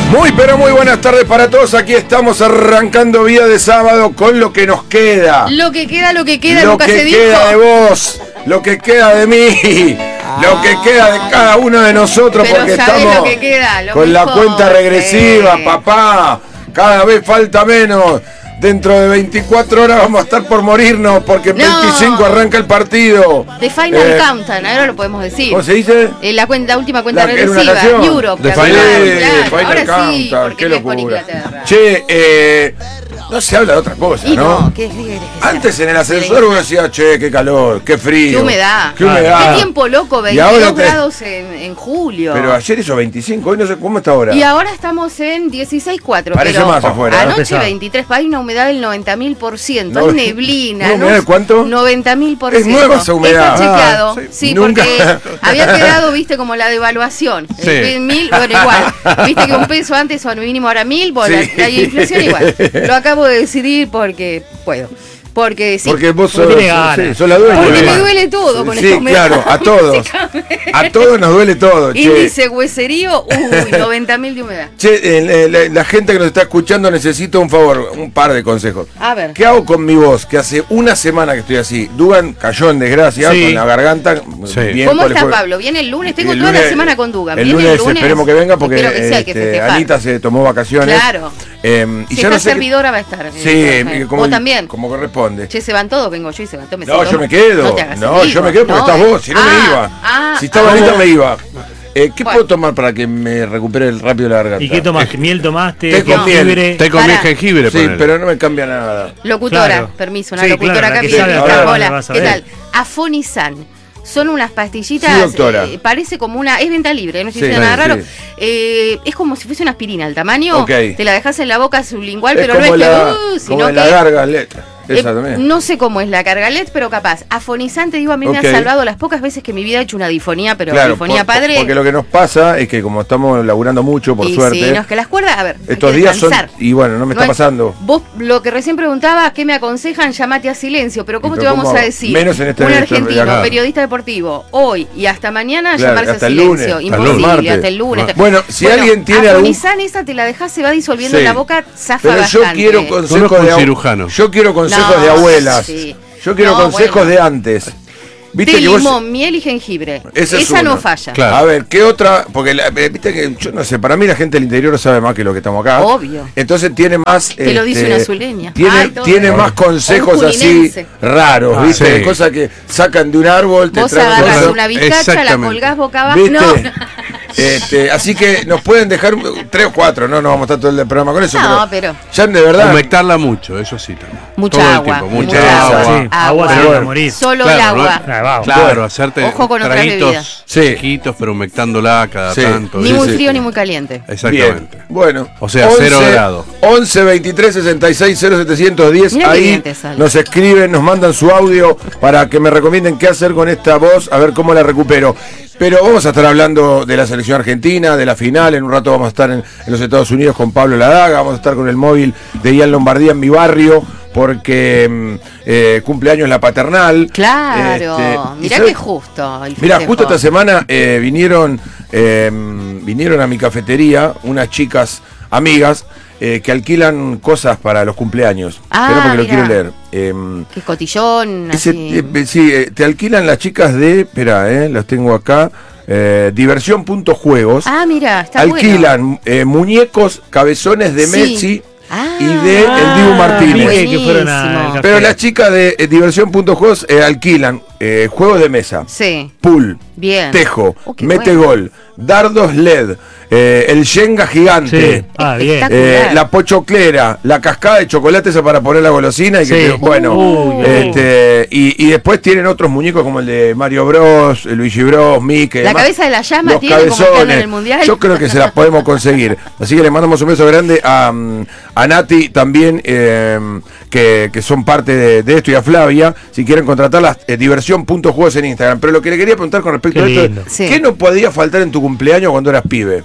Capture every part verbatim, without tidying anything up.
Muy pero muy buenas tardes para todos. Aquí estamos arrancando Vida de Sábado con lo que nos queda. Lo que queda, lo que queda, lo nunca que se dijo. queda de vos, lo que queda de mí, ah. lo que queda de cada uno de nosotros, pero porque sabés estamos lo que queda, lo con mejor, la cuenta regresiva, sí. papá. Cada vez falta menos. Dentro de veinticuatro horas vamos a estar por morirnos porque en No. veinticinco arranca el partido. The Final Eh, Countdown, ahora lo podemos decir. ¿Cómo se dice? Eh, la, cuenta, la última cuenta La- ¿era una regresiva, canción? Europe. The ¿te Final, acordás? Final Ahora sí, Countdown, porque qué es por locura. Inglaterra. Che, eh, no se habla de otra cosa, Y ¿no? no, ¿qué querés que sea? Antes en el ascensor uno decía, che, qué calor, qué frío. Qué humedad. Qué humedad. Qué tiempo loco, Y ahora veintidós te- grados en, en julio. Pero ayer hizo veinticinco, hoy no sé cómo está ahora. Y ahora estamos en dieciséis punto cuatro. Parece pero más afuera, ¿eh? Anoche Pesado. veintitrés, hay una humedad del noventa mil por ciento. No- Hay neblina. ¿Una humedad de cuánto? noventa mil por Es ciento. nueva esa humedad. Está chequeado. Ah, sí. sí, Nunca- porque había quedado, viste, como la devaluación. Sí. El pe- mil, bueno, igual. Viste que un peso antes o mínimo ahora mil, bueno, Sí. la, la inflación igual. Lo acabo de decidir porque puedo. Porque sí. Porque vos sos, Porque tiene sos- ganas. sí, sos la dueña. Porque me además. duele todo con Sí, esta humedad. claro, a todos. básicamente. A todos nos duele todo, che. Índice hueserío, uy, noventa mil de humedad. Che, eh, la, la gente que nos está escuchando necesita un favor, un par de consejos. A ver. ¿Qué hago con mi voz? Que hace una semana que estoy así. Dugan cayó en desgracia, Sí. con la garganta. Sí. bien, ¿Cómo le está fue- Pablo? ¿Viene el lunes? Tengo El toda lunes- la semana con Dugan. El ¿Viene lunes, esperemos que venga porque Espero que sí, hay que este, festejar. Anita se tomó vacaciones. Claro. Eh, y Si ya esta no sé qué- servidora va a estar. Sí, eh, como, vos también. como corresponde. Che, se van todos, vengo yo y se van todos. Me No, sigo. yo me quedo. No, te hagas No, el yo vivo. me quedo porque No, estás eh. vos, si no ah, me iba. Ah, si estaba ah, Anita me iba. Eh, ¿Qué Bueno. puedo tomar para que me recupere el rápido la garganta? ¿Y qué tomaste? ¿Miel tomaste? Té con miel. jengibre? Té con Pará. miel jengibre, Sí, ponele. pero no me cambia nada. Locutora, Claro. permiso, una Sí, locutora claro, la acá que pide sabe que hablar, está- la Hola, vas a ¿qué ver. tal? Afonizan. Son unas pastillitas, Sí, doctora. eh, parece como una, es venta libre, no estoy Sí, diciendo nada sí, raro. sí. Eh, es como si fuese una aspirina, el tamaño, Ok. te la dejas en la boca sublingual, Es pero no como es la, que, uh, como sino la que gargaleta. Eh, Esa también. no sé cómo es la cargalet, pero capaz. Afonizante, digo, a mí me Ok. ha salvado las pocas veces que mi vida ha hecho una difonía, pero Claro, difonía por- padre. porque lo que nos pasa es que como estamos laburando mucho, por y suerte, sí, no, es que las cuerdas, a ver, hay estos que días son... descansar. Y bueno, no me No está es- pasando. Vos, lo que recién preguntabas, ¿qué me aconsejan? Llamate a silencio. Pero ¿cómo Pero te vamos ¿cómo? a decir? Menos en este- Un este- argentino, acá. periodista deportivo, hoy y hasta mañana Claro, llamarse hasta a el silencio. lunes, hasta el Imposible, martes. hasta el lunes. Bueno, si alguien tiene algún- Afonizan esa te la dejás, se va disolviendo Sí. en la boca, zafa Pero yo bastante. quiero Conozco consejos un de ab- cirujano. Yo quiero consejos No, de abuelas. sí. Yo quiero No, consejos bueno. de antes. Viste Té, que vos- limón, miel y jengibre. Esa es Esa no una. falla. Claro. A ver, ¿qué otra? Porque la- eh, viste que yo no sé, para mí la gente del interior sabe más que lo que estamos acá. Obvio. Entonces tiene más. Te lo dice este, una azuleña. Tiene, Ay, todo. tiene más O consejos un así juninense. raros, Ah, ¿viste? sí. Cosas que sacan de un árbol, te Vos traen agarrás cosas- una bizcacha, la Exactamente. colgás boca abajo. ¿Viste? No. Este, así que nos pueden dejar tres o cuatro, no nos vamos a estar todo el programa con eso. No, pero- Ya de verdad. Humectarla mucho, eso sí también. Mucha Todo el agua, tiempo, mucha mucha agua. agua. Sí, Agua. agua se Pero va a bueno. morir. Solo Claro, el agua. Ah, vamos. Claro, Bueno. hacerte Ojo con otras bebidas. traguitos Sí. chiquitos, pero humectándola cada Sí. tanto. Ni ¿viste? muy sí, frío sí. ni muy caliente. Exactamente. Bien, bueno. O sea, cero grado. once veintitrés sesenta y seis cero setecientos diez. Mirá qué Ahí bien te sale. nos escriben, nos mandan su audio para que me recomienden qué hacer con esta voz, a ver cómo la recupero. Pero vamos a estar hablando de la selección argentina, de la final. En un rato vamos a estar en, en los Estados Unidos con Pablo Ladaga. Vamos a estar con el móvil de Ian Lombardía en mi barrio, porque mm, eh, cumpleaños la paternal. Claro. Este, y Mirá sabe- que justo. el Mira, festejo. justo esta semana eh, vinieron eh, vinieron a mi cafetería unas chicas amigas eh, que alquilan cosas para los cumpleaños. Ah, Espera porque lo mirá. quiero leer. Eh, Que cotillón, ese- así. eh, sí, eh, te alquilan las chicas de, espera, eh, las tengo acá, eh, diversión punto juegos. Ah, mira, está alquilan bueno. eh, muñecos, cabezones de Sí. Messi Ah, y de el Dibu Martínez. vi que fueron a- buenísimo. al café. Pero las chicas de eh, diversión punto juegos eh, alquilan eh, juegos de mesa, Sí, pool, bien. tejo, Oh, qué mete bueno. gol, dardos L E D, eh, el Shenga gigante, Sí. Ah, bien. Espectacular. eh, la pochoclera, la cascada de chocolate esa para poner la golosina y que Sí. te- bueno, Uy, este, y, y después tienen otros muñecos como el de Mario Bros, Luigi Bros, Mickey. La demás. cabeza de la llama Los tiene como que anda en cabezones. el mundial. Yo creo que se las podemos conseguir. Así que le mandamos un beso grande a, mm, a Nati también, eh, que, que son parte de, de esto, y a Flavia. Si quieren contratarlas, eh, diversión punto juegos en Instagram. Pero lo que le quería preguntar con respecto Qué a esto, lindo. es, Sí. ¿qué no podía faltar en tu cumpleaños cuando eras pibe?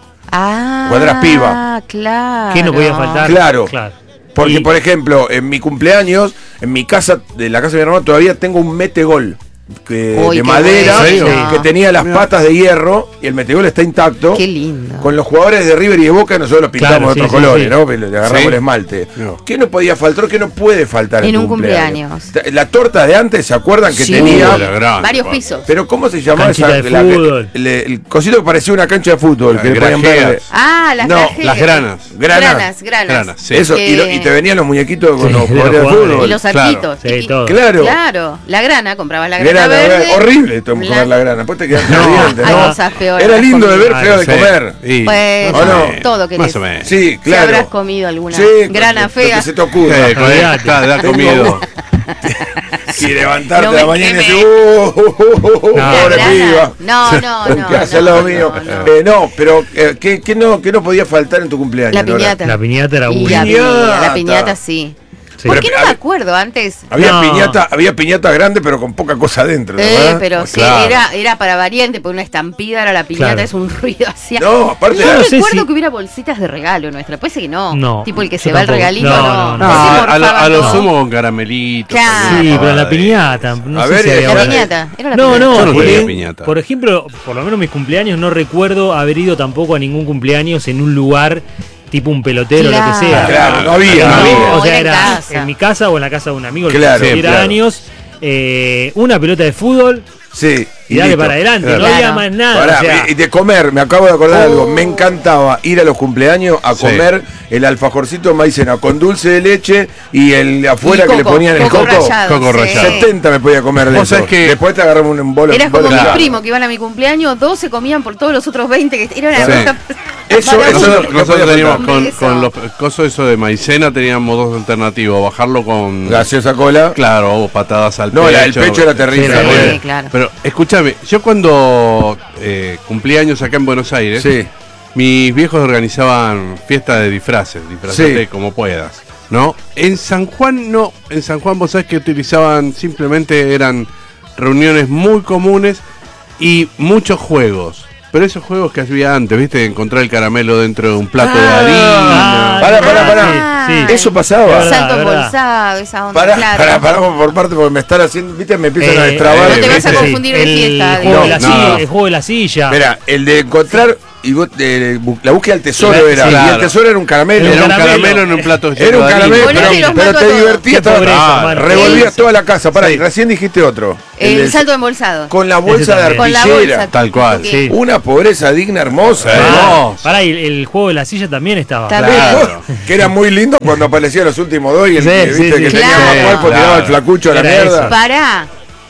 Ah, Cuando eras piba. claro. ¿Qué no podía faltar? Claro. Claro. Porque, Y- por ejemplo, en mi cumpleaños, en mi casa, de la casa de mi hermano, todavía tengo un metegol que- Uy, de qué madera, bueno. que tenía las patas de hierro y el metegol está intacto. Qué lindo. Con los jugadores de River y de Boca nosotros los pintamos Claro, de otros sí, sí, colores, sí. ¿no? Le agarramos Sí. el esmalte. No. ¿Qué no podía faltar? ¿Qué no puede faltar en, En tu un cumpleaños? La torta de antes, ¿se acuerdan que Sí. tenía? Uh, la grande, Varios pa. pisos. Pero ¿cómo se llamaba Canchita esa? de la- fútbol. el, el cosito que parecía una cancha de fútbol, que le ponían Grajeas. verde. Ah, las No, grajeas. las granas. Granas. Granas, granas. Granas, sí. Eso, y, lo- Eh, y te venían los muñequitos con Sí, los de los jugadores de jugadores. fútbol. Y los Claro. arquitos. Sí, Y- todo. Claro. Claro, la grana, comprabas la grana Grana, verde. horrible esto, comer blanca. la grana. Después te quedaste No, dientes, hay ¿no? cosas peores. Era lindo de ver, Ah, feo de Sí. comer. Y- Bueno, ¿O no? todo querés. Más o menos. Sí, Si claro. habrás comido alguna Sí, grana lo que- fea. Lo que se te ocurra. Sí, con- Olvídate. claro, da Tengo- comido. Y levantarte No a la me mañana y queme. decir, ¡uh! uh, uh, uh, La pobre grana. piba! No, no, no. ¿Qué hace al no, lado no, mío? no. Eh, no, pero eh, ¿qué, qué no, ¿qué no podía faltar en tu cumpleaños? La Nora? piñata. La piñata era Y buena. la piñata, Piñata. la piñata sí. Sí. ¿Por Pero- qué no me acuerdo antes? Había No. piñata, había piñata grande, pero con poca cosa adentro, Eh, ¿verdad? pero Pues sí, claro. era, era para variante, porque una estampida era la piñata, Claro. es un ruido hacía. No, aparte Yo era- no sé recuerdo si- que hubiera bolsitas de regalo nuestra, parece que no. No, Tipo el que yo se va el tampoco. regalito, No, no. no, No, no. Se a, a lo, morfaban a lo todo. sumo con caramelitos. Claro. Sí, pero la Ahí. piñata. No A sé ver, si había la La otra. piñata, era la No, piñata. no, Yo no porque, tenía piñata. por ejemplo, por lo menos mis cumpleaños no recuerdo haber ido tampoco a ningún cumpleaños en un lugar tipo un pelotero o lo Claro. que sea. Claro, no había, No, no había. o sea, Era en era casa. en mi casa o en la casa de un amigo el Claro, que cumpliera claro. años, eh, una pelota de fútbol Sí. y dale listo. para adelante, Claro. no había Claro. más nada. Pará, o sea, y de comer, me acabo de acordar de Oh. algo. Me encantaba ir a los cumpleaños a Sí. comer el alfajorcito maicena con dulce de leche y el afuera Y que le coco, ponían el coco coco. rallado, Coco sí. rallado. setenta me podía comer de Vos eso. sabés que- Después te agarramos un bolo. Era un como bolo mis de- primos que iban a mi cumpleaños, dos se comían por todos los otros veinte, que era una Sí. cosa. Eso- Para eso- uno. Nosotros, no nosotros podía teníamos faltar. con, Eso. con los cosos eso de maicena teníamos dos alternativas, bajarlo con Gaseosa cola. claro, o patadas al No, pecho. la del pecho era terrible. Sí, Sí, también. claro. Pero escúchame, yo cuando eh, cumplí años acá en Buenos Aires, Sí. mis viejos organizaban fiestas de disfraces, disfrazate Sí. como puedas, ¿no? En San Juan no, en San Juan vos sabés que utilizaban, simplemente eran reuniones muy comunes y muchos juegos. Pero esos juegos que había antes, ¿viste? Encontrar el caramelo dentro de un plato de Ah. harina. Pará, pará, pará. Ah, Sí, sí. Eso pasaba. Es verdad, Santo es verdad. embolsado, esa onda, Pará, claro. pará, pará por parte porque me están haciendo, viste, me empiezan a Eh, destrabar. No te vas a ¿viste? confundir de el fiesta. Juego de la No, silla, no. el juego de la silla. Mira, el de encontrar y vos- eh, bu- la búsqueda del tesoro Sí, era. Y claro. el tesoro era un caramelo. Era Era un caramelo. caramelo en un plato de Era un harina. caramelo, Ponete pero, los pero mato te a todos. divertía. Qué Estaba, pobreza, ah, mano. revolvías El- toda la casa. Pará, Sí. y recién dijiste otro. El del- salto embolsado. Con la bolsa de también. Con la arpillera. bolsa. Tal cual. porque- Sí. Una pobreza digna, hermosa. Pará, ¿eh? No. pará, y el, el juego de la silla también estaba. También. Claro. Que era muy lindo cuando aparecían los últimos dos y el Sí, que, sí, viste, sí. que tenía Claro. más cuerpo, Claro. tiraba el flacucho a la Era mierda. eso. Pará.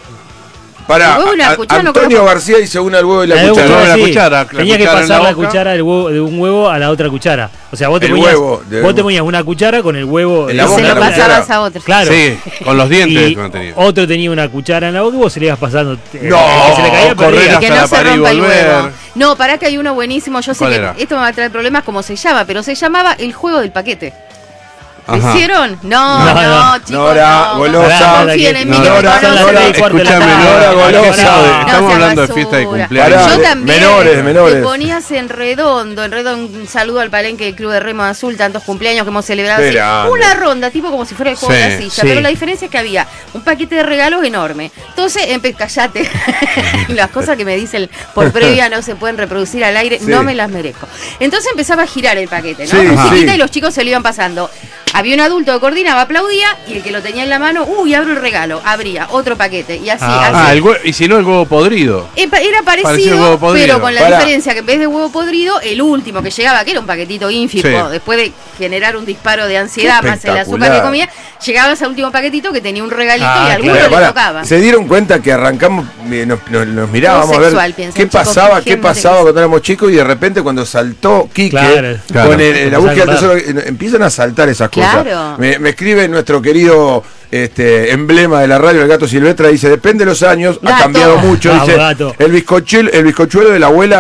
Pará, El huevo y la a- cuchara no Antonio conozco. García dice una al huevo y la La de cuchara. No, cuchara, la sí. cuchara, la Tenía que cuchara en pasar la la boca. cuchara del huevo, de un huevo a la otra cuchara. O sea, vos te El ponías, huevo, de- vos te ponías una cuchara con el huevo En la Y boca se de lo la cuchara. pasabas a otro. Claro. Sí, con los dientes Y no tenía. otro tenía una cuchara en la boca y vos se le ibas pasando. eh, No, el que se le caía correr perdía. hasta Que la no se pared y rompa el volver. huevo. No, pará que hay uno buenísimo. Yo sé ¿Cuál que era? esto me va a traer problemas como se llama, pero se llamaba el juego del paquete. ¿Lo Ajá. hicieron? No, No, no, no. chicos. Nora, no, golosa. no confíen en mí, No, que me Nora, Son las conocen. seis y cuarto de la Escuchame, tarde. Nora, golosa. No, No, Estamos sea hablando de basura. fiesta de Pará, cumpleaños. Yo de- también. menores, menores. Te ponías en redondo, en redondo, un saludo al palenque del Club de Remo Azul, tantos cumpleaños que hemos celebrado. Qué así. grande. Una ronda, tipo como si fuera el juego Sí, de la silla. sí. Pero la diferencia es que había un paquete de regalos enorme. Entonces, empe callate. Las cosas que me dicen por previa no se pueden reproducir al aire, Sí. no me las merezco. Entonces empezaba a girar el paquete, ¿no? Sí, Musiquita sí. y los chicos se lo iban pasando. Había un adulto que coordinaba, aplaudía, y el que lo tenía en la mano, uy, abro el regalo, abría otro paquete, y así, Ah, así. Ah, el hue- y si no, el huevo podrido. Epa, Era Parecía parecido, huevo podrido. pero con la Pará. diferencia que en vez de huevo podrido, el último que llegaba, que era un paquetito ínfimo, Sí. después de generar un disparo de ansiedad Qué más el azúcar espectacular. que comía, llegabas al último paquetito que tenía un regalito Ah, y a alguno Pero le pará, tocaba. se dieron cuenta que arrancamos, eh, nos, nos- nos mirábamos Todo a ver sexual, piensan, qué chicos, pasaba, qué fingiendo pasaba que- cuando éramos chicos y de repente cuando saltó Quique Claro, claro. con el- la Empezaron búsqueda del a tesoro, eh, empiezan a saltar esas cosas. Claro. Me, me escribe nuestro querido este, emblema de la radio, el gato Silvestre, dice, depende de los años, ha Gato. cambiado mucho, Vamos, dice, gato. el bizcochuelo, el bizcochuelo de la abuela que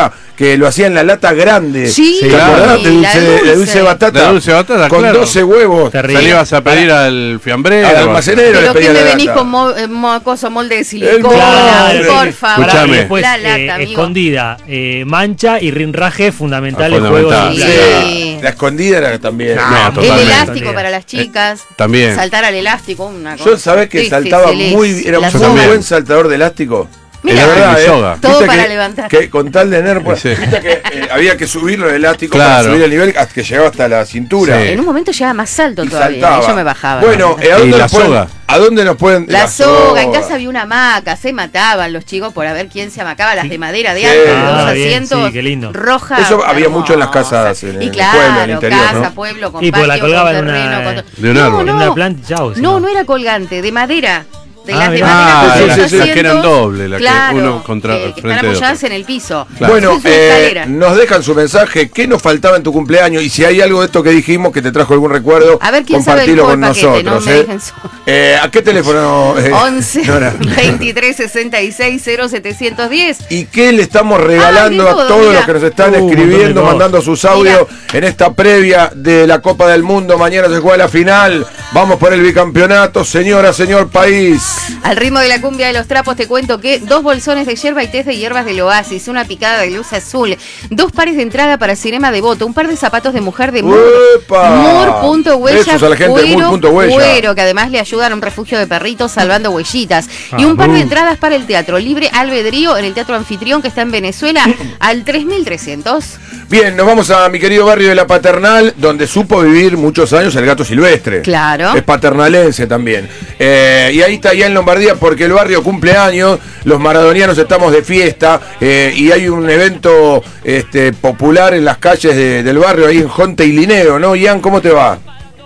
que lo hacía en la lata grande. Sí, ¿Te acordás? De la dulce, de dulce. dulce batata. De dulce batata, con claro. doce huevos. Terrible. Salías a pedir al fiambrero. Al almacenero. Pero le pedía que me la venís lata. con mo eh, mocoso molde de El silicona, molde. por favor. Escuchame. Después, La eh, lata, amigo. escondida, eh, mancha y rinraje fundamental Ah, en juegos. fundamental. de- Sí. La escondida era también. No, No, El totalmente. elástico para las chicas. Eh, también. Saltar al elástico, una cosa. Yo sabés que Difícil saltaba es. muy, era La un Yo muy también. buen saltador de elástico. Mira. La verdad, Y ¿eh? soga. Todo Viste para que- levantar. Que con tal de tener, Sí. viste que eh, había que subirlo el elástico para Claro. subir el nivel hasta que llegaba hasta la cintura. Sí. En un momento llegaba más alto Y todavía. saltaba. Y yo me bajaba. Bueno, ¿no? eh, ¿a, Y dónde la nos pueden, soga. ¿a dónde nos pueden? La soga, en casa había una hamaca, se mataban los chicos por a ver quién se amacaba, las de madera de Sí. antes, de Ah, dos bien, asientos, sí, qué lindo. roja. Eso había hermosa. mucho en las casas, en y el claro, pueblo, en el interior, casa, ¿no? pueblo, con Sí, porque la patio, colgaban con en una- terreno, con- de un árbol. No, En no, una planta y chau, si no, no. no era colgante, de madera. De Ah, las de mirá. madera Ah, con sí, los sí, sí, asientos, que eran doble, la que claro, uno contra- que, que frente están de apoyadas otro. en el piso. Claro. Bueno, Es una eh, escalera. nos dejan su mensaje. ¿Qué nos faltaba en tu cumpleaños? Y si hay algo de esto que dijimos que te trajo algún recuerdo, A ver quién sabe el compartilo juego con del paquete, nosotros. no me ¿eh? dejen solo. Eh, ¿A qué teléfono? eh, once, Nora? veintitrés, sesenta y seis, cero setecientos diez. ¿Y qué le estamos regalando Ah, de a todo, todos mirá. los que nos están Uh, un montón de escribiendo, cosas. mandando sus audios en esta previa de la Copa del Mundo? Mañana se juega la final. Vamos por el bicampeonato, señora, señor país. Al ritmo de la cumbia de los trapos te cuento que dos bolsones de yerba y té de hierbas del Oasis, una picada de luz azul, dos pares de entrada para Cinema Devoto, un par de zapatos de mujer de Moore, ¡Epa! Moore punto huella, Besos a la gente de cuero, Moore punto huella. cuero, que además le ayudan a un refugio de perritos salvando huellitas. Y un par de entradas para el teatro libre albedrío en el Teatro Anfitrión que está en Venezuela al tres mil trescientos. Bien, nos vamos a mi querido barrio de La Paternal, donde supo vivir muchos años el gato silvestre. Claro. Es paternalense también. Eh, y ahí está, ya en Lombardía, porque el barrio cumple años, los maradonianos estamos de fiesta, eh, y hay un evento este, popular en las calles de- del barrio, ahí en Jonte y Linneo, ¿no? Ian, ¿cómo te va?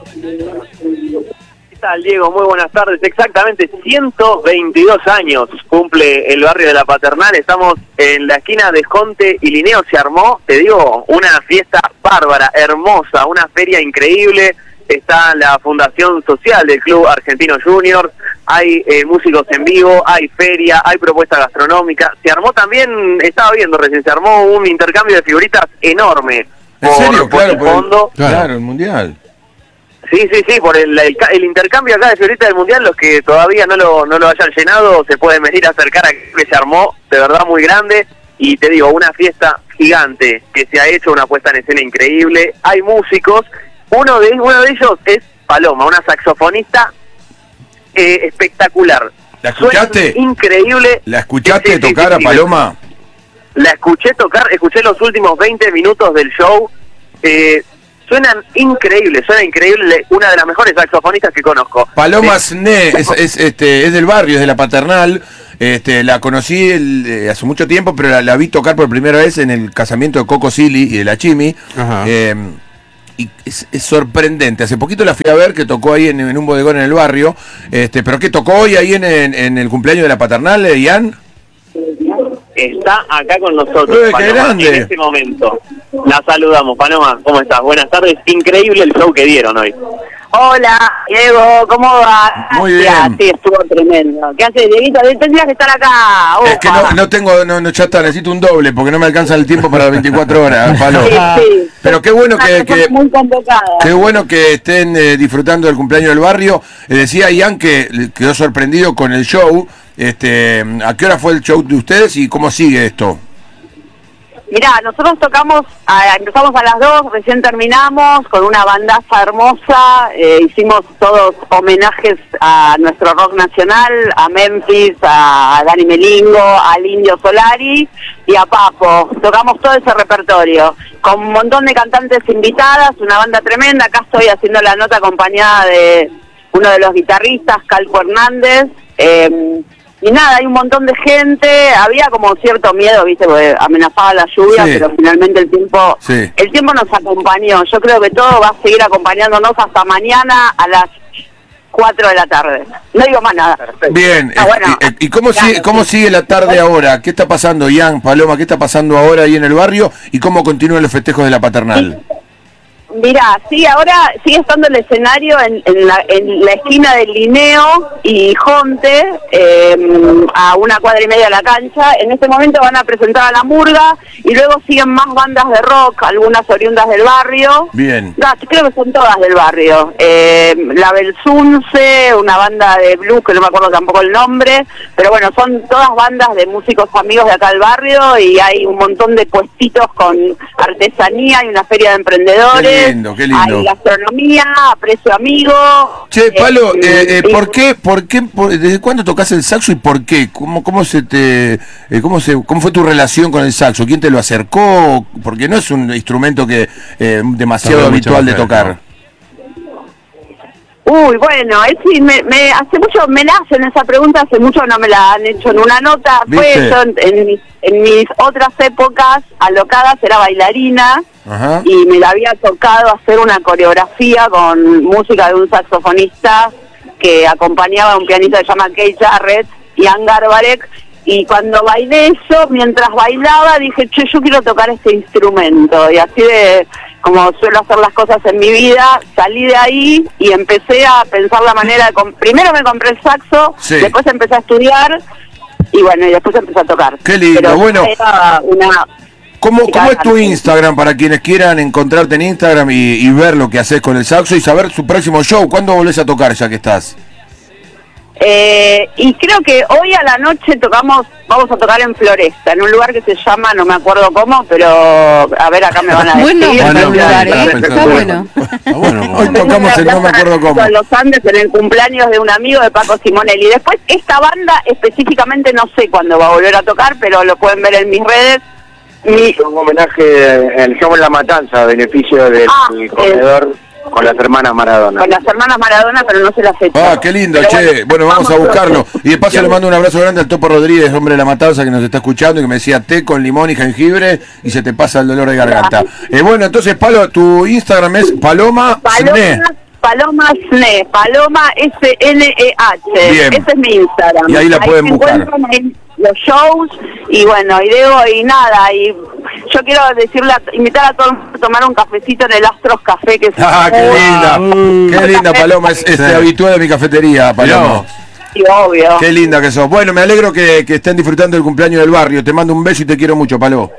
¿Qué tal, Diego? Muy buenas tardes. Exactamente ciento veintidós años cumple el barrio de La Paternal. Estamos en la esquina de Jonte y Linneo. Se armó, te digo, una fiesta bárbara, hermosa, una feria increíble. Está la fundación social del Club Argentino Junior. Hay eh, músicos en vivo, hay feria, hay propuesta gastronómica. Se armó también, estaba viendo recién, se armó un intercambio de figuritas enorme. ¿En por- serio? por Claro, el por el- fondo. claro, el mundial. Sí, sí, sí, por el, el, ca- el intercambio acá de figuritas del Mundial, los que todavía no lo, no lo hayan llenado, se pueden venir a acercar a que se armó, de verdad muy grande, y te digo, una fiesta gigante, que se ha hecho una puesta en escena increíble, hay músicos, uno de, uno de ellos es Paloma, una saxofonista eh, espectacular. ¿La escuchaste? Suena increíble. ¿La escuchaste Sí, sí, sí, tocar sí, a sí, Paloma? La escuché tocar, escuché los últimos veinte minutos del show. Eh, suenan increíbles, suena increíble. Una de las mejores saxofonistas que conozco. Paloma Eh, Sne es, es, este, es del barrio, es de La Paternal. Este, la conocí el- eh, hace mucho tiempo, pero la, la vi tocar por primera vez en el casamiento de Coco Silly y de la Chimi. Ajá. Eh, y es, es sorprendente. Hace poquito la fui a ver, que tocó ahí en, en un bodegón en el barrio. Este, pero ¿qué tocó hoy ahí en, en, en el cumpleaños de La Paternal, eh, Ian? Está acá con nosotros, Eh, qué Paloma, grande. en este momento. La saludamos, Paloma, ¿cómo estás? Buenas tardes, increíble el show que dieron hoy. Hola, Diego, ¿cómo va? Muy Gracias, bien. Sí, estuvo tremendo. ¿Qué haces, Dieguito? Tendrías que estar acá. Es que no, no tengo, no, no, ya está, necesito un doble, porque no me alcanza el tiempo para veinticuatro horas, Palo. Sí, sí. Pero qué bueno que, Una persona que, muy convocada. qué bueno que estén eh, disfrutando del cumpleaños del barrio. Eh, decía Ian que le quedó sorprendido con el show. Este, ¿a qué hora fue el show de ustedes y cómo sigue esto? Mirá, nosotros tocamos, a- empezamos a las dos, recién terminamos con una bandaza hermosa, eh, hicimos todos homenajes a nuestro rock nacional, a Memphis, a Dani Melingo, al Indio Solari y a Papo. Tocamos todo ese repertorio, con un montón de cantantes invitadas, una banda tremenda. Acá estoy haciendo la nota acompañada de uno de los guitarristas, Calco Hernández. Eh, Y nada, hay un montón de gente, había como cierto miedo, viste, porque amenazaba la lluvia, Sí. pero finalmente el tiempo, Sí. el tiempo nos acompañó. Yo creo que todo va a seguir acompañándonos hasta mañana a las cuatro de la tarde. No digo más nada. Bien, Ah, eh, bueno, y, y cómo, claro, sigue, cómo sí. sigue la tarde ahora? ¿Qué está pasando, Ian, Paloma? ¿Qué está pasando ahora ahí en el barrio? ¿Y cómo continúan los festejos de La Paternal? Mirá, sí, ahora sigue estando el escenario en, en, la, en la esquina del Linneo y Jonte, eh, a una cuadra y media de la cancha. En este momento van a presentar a La Murga y luego siguen más bandas de rock, algunas oriundas del barrio. Bien. No, creo que son todas del barrio. Eh, la Belsunce, una banda de blues que no me acuerdo tampoco el nombre, pero bueno, son todas bandas de músicos amigos de acá del barrio y hay un montón de puestitos con artesanía y una feria de emprendedores. Qué lindo, qué lindo. Hay gastronomía, precio amigo. Che, Palo, eh, eh, eh, y- ¿por qué, por qué, por- desde cuándo tocas el saxo y por qué? ¿Cómo, cómo se te, eh, cómo se, cómo fue tu relación con el saxo? ¿Quién te lo acercó? Porque no es un instrumento que eh, demasiado Sabe mucho habitual de mujer, tocar. ¿no? Uy, bueno, es sí, me, me, hace mucho me la hacen esa pregunta, hace mucho no me la han hecho en una nota. Fue ¿Viste? yo en, en mis, en mis otras épocas alocadas, era bailarina. Ajá. Y me la había tocado hacer una coreografía con música de un saxofonista que acompañaba a un pianista que se llama Keith Jarrett, Ian Garbarek, y cuando bailé eso, mientras bailaba dije, che, yo quiero tocar este instrumento, y así de como suelo hacer las cosas en mi vida, salí de ahí y empecé a pensar la manera de... Com- Primero me compré el saxo, Sí. después empecé a estudiar, y bueno, y después empecé a tocar. Qué lindo, Pero bueno. era una... ¿Cómo, ¿Cómo es tu Claro. Instagram para quienes quieran encontrarte en Instagram y, y ver lo que haces con el saxo y saber su próximo show? ¿Cuándo volvés a tocar ya que estás? Eh, y creo que hoy a la noche tocamos, vamos a tocar en Floresta, en un lugar que se llama, no me acuerdo cómo, pero a ver, acá me van a decir. Buen nombre Bueno, para un lugar, estaba ¿eh? pensando, Está bueno. Ah, bueno, Hoy tocamos el no me acuerdo cómo. En los Andes, en el cumpleaños de un amigo de Paco Simonelli. Después, esta banda específicamente no sé cuándo va a volver a tocar, pero lo pueden ver en mis redes. Mi, Un homenaje, el show en La Matanza, a beneficio del Ah, comedor con las hermanas Maradona. con las hermanas Maradona, pero no sé la fecha. Ah, qué lindo, Pero che. Bueno, vamos a buscarlo. Y de paso le mando un abrazo grande al Topo Rodríguez, hombre de La Matanza, que nos está escuchando y que me decía té con limón y jengibre y se te pasa el dolor de garganta. Eh, bueno, entonces, Palo, tu Instagram es Paloma Sne. Paloma, Paloma Sne, Paloma S N E H. Bien. Ese es mi Instagram. Y ahí la pueden se buscar. encuentran ahí los shows y bueno, y debo y nada. Y yo quiero decirle, a- invitar a todos a tomar un cafecito en el Astros Café, que es Ah, qué muy- linda. Qué linda, Paloma. Es este, Sí. habitual de mi cafetería, Paloma. y obvio. Qué linda que sos. Bueno, me alegro que, que estén disfrutando del cumpleaños del barrio. Te mando un beso y te quiero mucho, Palo.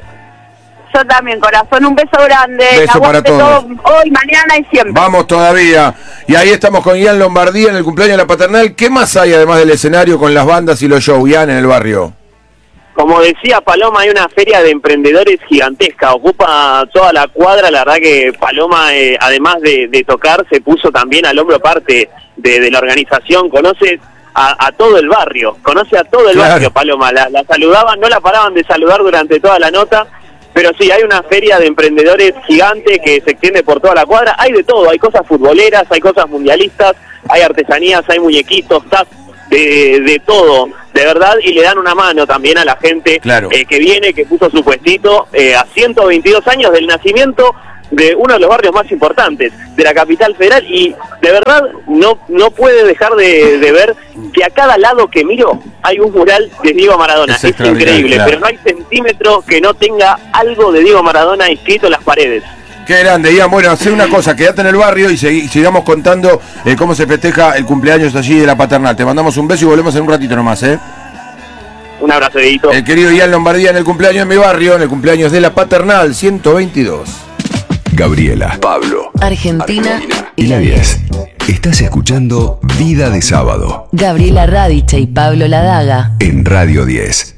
Yo también, corazón. Un beso grande. Beso Aguante para todos. todo hoy, mañana y siempre. Vamos todavía. Y ahí estamos con Ian Lombardía en el cumpleaños de la paternal. ¿Qué más hay además del escenario con las bandas y los shows, Ian, en el barrio? Como decía Paloma, hay una feria de emprendedores gigantesca, ocupa toda la cuadra. La verdad que Paloma, eh, además de, de tocar, se puso también al hombro parte de, de la organización. Conoce a, a todo el barrio, conoce a todo el Claro. barrio, Paloma. La, la saludaban, no la paraban de saludar durante toda la nota. Pero sí, hay una feria de emprendedores gigante que se extiende por toda la cuadra. Hay de todo, hay cosas futboleras, hay cosas mundialistas, hay artesanías, hay muñequitos, tazos, de, de todo, de verdad, y le dan una mano también a la gente Claro. eh, que viene, que puso su puestito eh, a ciento veintidós años del nacimiento de uno de los barrios más importantes de la capital federal, y de verdad no no puede dejar de, de ver que a cada lado que miro hay un mural de Diego Maradona. Es Es, extraordinario, increíble, claro. pero no hay centímetro que no tenga algo de Diego Maradona inscrito en las paredes. Qué grande, Ian. Bueno, hacer una cosa, quédate en el barrio y segui- sigamos contando eh, cómo se festeja el cumpleaños allí de la paternal. Te mandamos un beso y volvemos en un ratito nomás, ¿eh? Un abrazo, Dieguito. El querido Ian Lombardía en el cumpleaños de mi barrio, en el cumpleaños de la paternal, ciento veintidós. Gabriela, Pablo, Argentina y la diez. Estás escuchando Vida de Sábado Gabriela Radice y Pablo Ladaga. en Radio diez.